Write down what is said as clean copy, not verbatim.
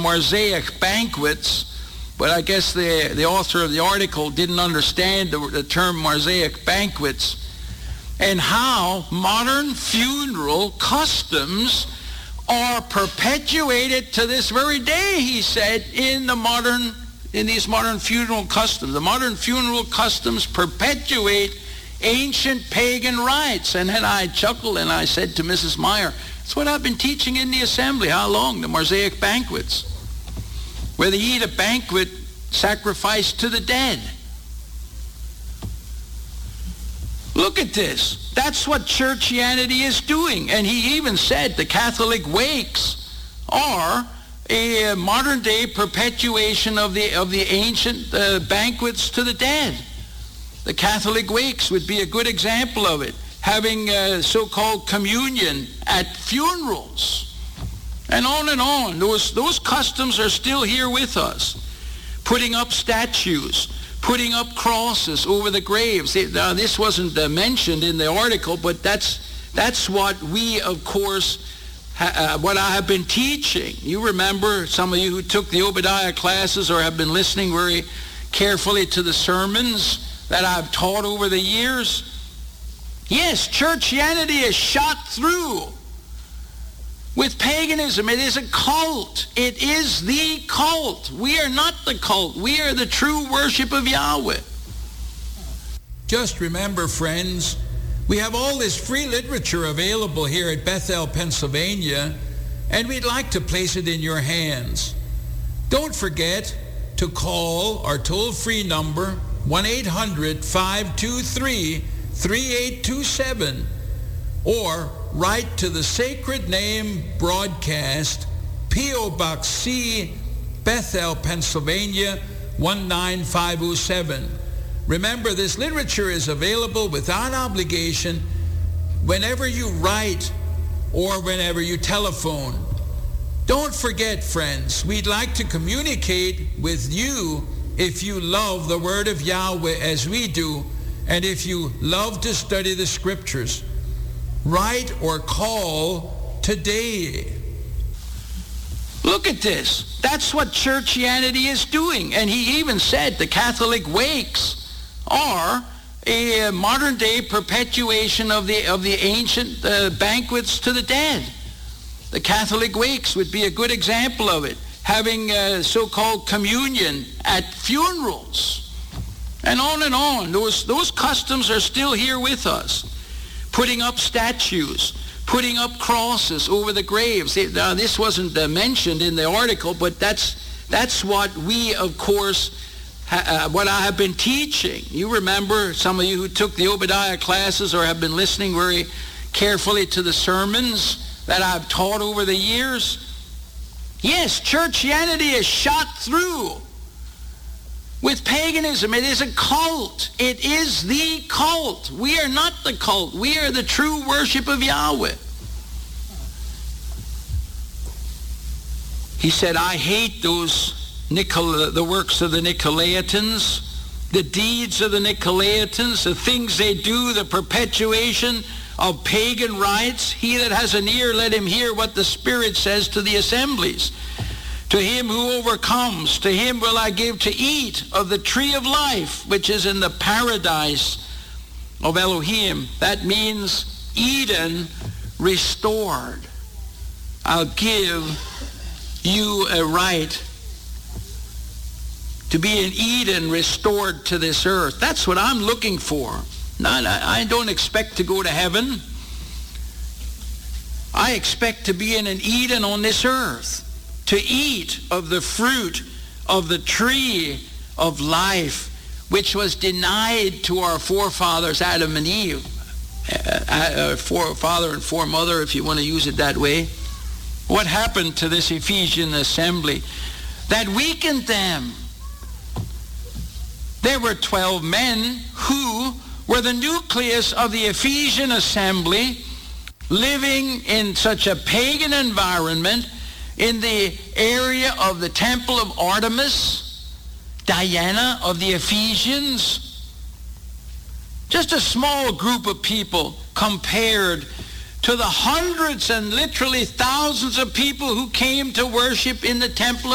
Mosaic banquets, but I guess the author of the article didn't understand the term Mosaic banquets, and how modern funeral customs are perpetuated to this very day, he said, in these modern funeral customs. The modern funeral customs perpetuate ancient pagan rites. And then I chuckled and I said to Mrs. Meyer, that's what I've been teaching in the assembly. How long? The Mosaic banquets, where they eat a banquet sacrificed to the dead. Look at this. That's what churchianity is doing. And he even said the Catholic wakes are a modern day perpetuation of the ancient banquets to the dead. The Catholic wakes would be a good example of it, having so-called communion at funerals. And on. Those customs are still here with us. Putting up statues, putting up crosses over the graves. Now, this wasn't mentioned in the article, but that's what we, of course, what I have been teaching. You remember, some of you who took the Obadiah classes or have been listening very carefully to the sermons that I've taught over the years. Yes, churchianity is shot through with paganism. It is a cult. It is the cult. We are not the cult. We are the true worship of Yahweh. Just remember, friends, we have all this free literature available here at Bethel, Pennsylvania, and we'd like to place it in your hands. Don't forget to call our toll-free number, 1-800-523-3827, or write to the Sacred Name Broadcast, P.O. Box C, Bethel, Pennsylvania, 19507. Remember, this literature is available without obligation whenever you write or whenever you telephone. Don't forget, friends, we'd like to communicate with you if you love the Word of Yahweh as we do, and if you love to study the Scriptures. Write or call today. Look at this. That's what churchianity is doing. And he even said the Catholic wakes are a modern day perpetuation of the ancient banquets to the dead. The Catholic wakes would be a good example of it, having so-called communion at funerals. And on. Those customs are still here with us. Putting up statues, putting up crosses over the graves. Now, this wasn't mentioned in the article, but that's what we, of course, what I have been teaching. You remember, some of you who took the Obadiah classes or have been listening very carefully to the sermons that I've taught over the years. Yes, churchianity is shot through with paganism. It is a cult. It is the cult. We are not the cult. We are the true worship of Yahweh. He said, I hate the works of the Nicolaitans, the deeds of the Nicolaitans, the things they do, the perpetuation of pagan rites. He that has an ear, let him hear what the Spirit says to the assemblies. To him who overcomes, to him will I give to eat of the tree of life, which is in the paradise of Elohim. That means Eden restored. I'll give you a right to be in Eden restored to this earth. That's what I'm looking for. I don't expect to go to heaven. I expect to be in an Eden on this earth, to eat of the fruit of the tree of life, which was denied to our forefathers, Adam and Eve, forefather and foremother, if you want to use it that way. What happened to this Ephesian assembly that weakened them? There were 12 men who were the nucleus of the Ephesian assembly, living in such a pagan environment in the area of the temple of Artemis, Diana of the Ephesians. Just a small group of people compared to the hundreds and literally thousands of people who came to worship in the temple